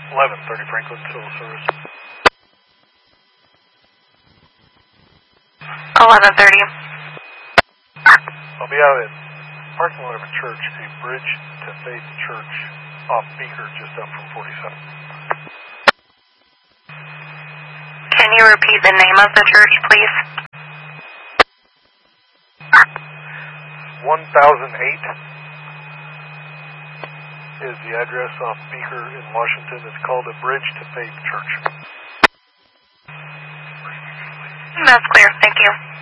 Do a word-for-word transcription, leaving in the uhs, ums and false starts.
eleven thirty Franklin, civil service. eleven thirty. I'll be out at parking lot of a church, a Bridge to Faith Church off Beaker, just up from forty-seven. Can you repeat the name of the church, please? one thousand eight is the address off Beaker in Washington. It's called a Bridge to Faith Church. That's clear. Thank you.